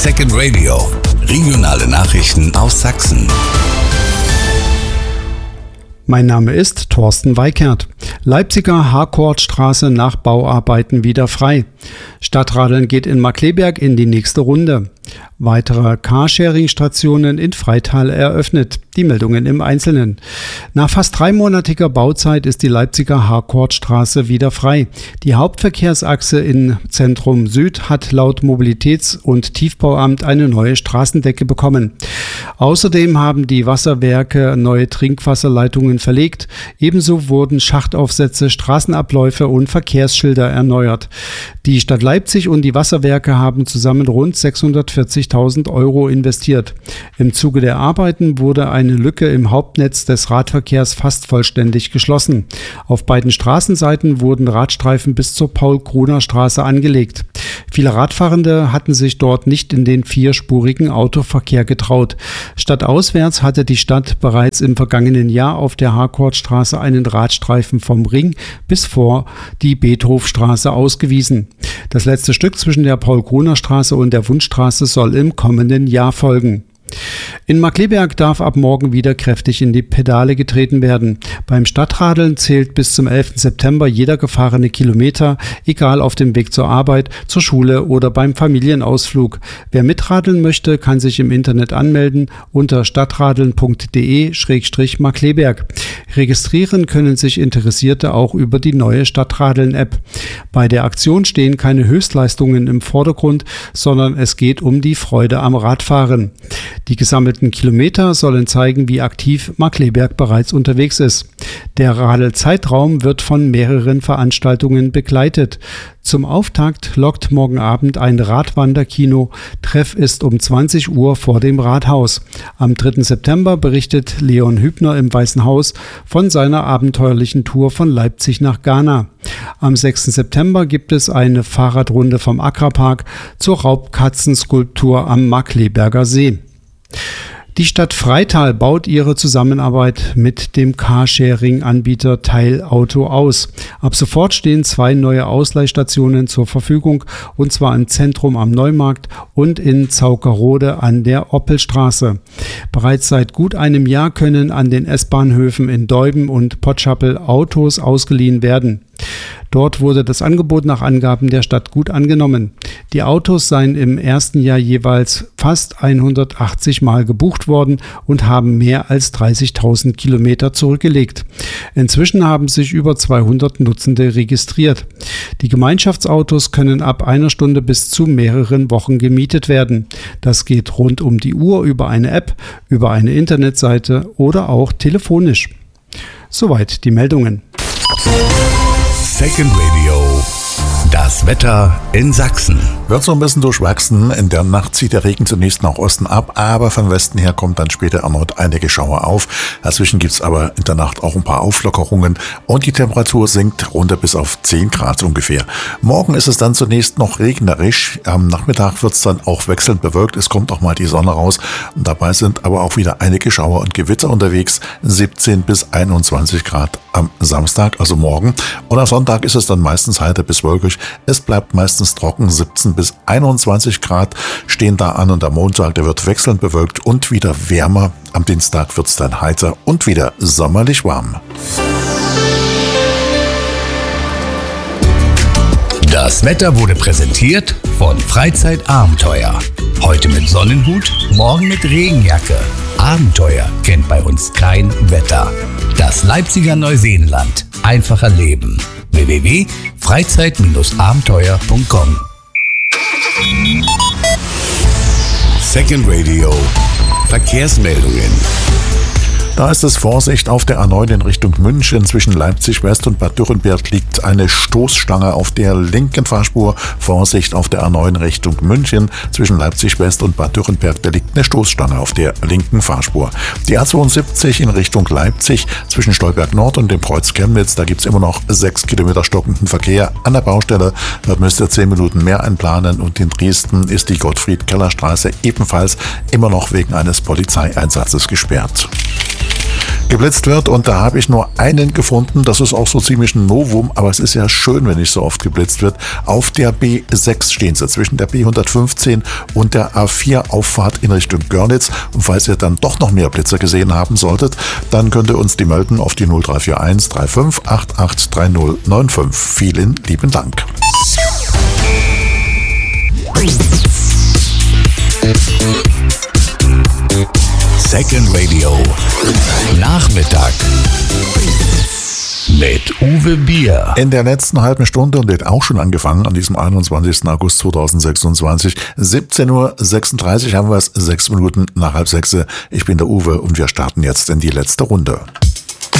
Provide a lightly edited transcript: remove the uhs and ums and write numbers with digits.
Second Radio. Regionale Nachrichten aus Sachsen. Mein Name ist Thorsten Weikert. Leipziger Harkortstraße nach Bauarbeiten wieder frei. Stadtradeln geht in Markkleeberg in die nächste Runde. Weitere Carsharing-Stationen in Freital eröffnet. Die Meldungen im Einzelnen. Nach fast 3-monatiger Bauzeit ist die Leipziger Harkortstraße wieder frei. Die Hauptverkehrsachse in Zentrum Süd hat laut Mobilitäts- und Tiefbauamt eine neue Straßendecke bekommen. Außerdem haben die Wasserwerke neue Trinkwasserleitungen verlegt. Ebenso wurden Schachtaufsätze, Straßenabläufe und Verkehrsschilder erneuert. Die Stadt Leipzig und die Wasserwerke haben zusammen rund 640.000 Euro investiert. Im Zuge der Arbeiten wurde eine Lücke im Hauptnetz des Radverkehrs fast vollständig geschlossen. Auf beiden Straßenseiten wurden Radstreifen bis zur Paul-Kruner-Straße angelegt. Viele Radfahrende hatten sich dort nicht in den 4-spurigen Autoverkehr getraut. Stadtauswärts hatte die Stadt bereits im vergangenen Jahr auf der Harkortstraße einen Radstreifen vom Ring bis vor die Beethofstraße ausgewiesen. Das letzte Stück zwischen der Paul-Kruner-Straße und der Wunschstraße soll im kommenden Jahr folgen. In Markkleeberg darf ab morgen wieder kräftig in die Pedale getreten werden. Beim Stadtradeln zählt bis zum 11. September jeder gefahrene Kilometer, egal auf dem Weg zur Arbeit, zur Schule oder beim Familienausflug. Wer mitradeln möchte, kann sich im Internet anmelden unter stadtradeln.de/Markkleeberg. Registrieren können sich Interessierte auch über die neue Stadtradeln-App. Bei der Aktion stehen keine Höchstleistungen im Vordergrund, sondern es geht um die Freude am Radfahren. Die gesammelten Kilometer sollen zeigen, wie aktiv Markkleeberg bereits unterwegs ist. Der Radelzeitraum wird von mehreren Veranstaltungen begleitet. Zum Auftakt lockt morgen Abend ein Radwanderkino. Treff ist um 20 Uhr vor dem Rathaus. Am 3. September berichtet Leon Hübner im Weißen Haus von seiner abenteuerlichen Tour von Leipzig nach Ghana. Am 6. September gibt es eine Fahrradrunde vom Akrapark zur Raubkatzenskulptur am Markkleeberger See. Die Stadt Freital baut ihre Zusammenarbeit mit dem Carsharing-Anbieter Teilauto aus. Ab sofort stehen 2 neue Ausleihstationen zur Verfügung, und zwar im Zentrum am Neumarkt und in Zaukerode an der Oppelstraße. Bereits seit gut einem Jahr können an den S-Bahnhöfen in Deuben und Potschappel Autos ausgeliehen werden. Dort wurde das Angebot nach Angaben der Stadt gut angenommen. Die Autos seien im ersten Jahr jeweils fast 180 Mal gebucht worden und haben mehr als 30.000 Kilometer zurückgelegt. Inzwischen haben sich über 200 Nutzende registriert. Die Gemeinschaftsautos können ab einer Stunde bis zu mehreren Wochen gemietet werden. Das geht rund um die Uhr über eine App, über eine Internetseite oder auch telefonisch. Soweit die Meldungen. Second Radio. Das Wetter in Sachsen. Wird so ein bisschen durchwachsen. In der Nacht zieht der Regen zunächst nach Osten ab, aber von Westen her kommt dann später erneut einige Schauer auf. Dazwischen gibt es aber in der Nacht auch ein paar Auflockerungen und die Temperatur sinkt runter bis auf 10 Grad ungefähr. Morgen ist es dann zunächst noch regnerisch. Am Nachmittag wird es dann auch wechselnd bewölkt. Es kommt auch mal die Sonne raus. Und dabei sind aber auch wieder einige Schauer und Gewitter unterwegs. 17 bis 21 Grad am Samstag, also morgen. Und am Sonntag ist es dann meistens heiter bis wolkig. Es bleibt meistens trocken, 17 bis 21 Grad stehen da an und am Montag, der wird wechselnd bewölkt und wieder wärmer. Am Dienstag wird es dann heiter und wieder sommerlich warm. Das Wetter wurde präsentiert von Freizeitabenteuer. Heute mit Sonnenhut, morgen mit Regenjacke. Abenteuer kennt bei uns kein Wetter. Das Leipziger Neuseenland. Einfacher Leben. www.freizeit-abenteuer.com. Second Radio. Verkehrsmeldungen. Da ist es Vorsicht auf der A9 in Richtung München. Zwischen Leipzig West und Bad Dürrenberg liegt eine Stoßstange auf der linken Fahrspur. Vorsicht auf der A9 Richtung München. Zwischen Leipzig West und Bad Dürrenberg, da liegt eine Stoßstange auf der linken Fahrspur. Die A72 in Richtung Leipzig zwischen Stolberg Nord und dem Kreuz Chemnitz, da gibt es immer noch 6 Kilometer stockenden Verkehr an der Baustelle. Dort müsst ihr 10 Minuten mehr einplanen und in Dresden ist die Gottfried-Keller-Straße ebenfalls immer noch wegen eines Polizeieinsatzes gesperrt. geblitzt wird. Und da habe ich nur einen gefunden. Das ist auch so ziemlich ein Novum, aber es ist ja schön, wenn nicht so oft geblitzt wird. Auf der B6 stehen sie, zwischen der B115 und der A4 Auffahrt in Richtung Görlitz. Und falls ihr dann doch noch mehr Blitzer gesehen haben solltet, dann könnt ihr uns die melden auf die 0341 35 88 3095. Vielen lieben Dank. Second Radio Nachmittag mit Uwe Bier. In der letzten halben Stunde, und die hat auch schon angefangen, an diesem 21. August 2026, 17:36 Uhr haben wir es, 6 Minuten nach 5:30. Ich bin der Uwe und wir starten jetzt in die letzte Runde.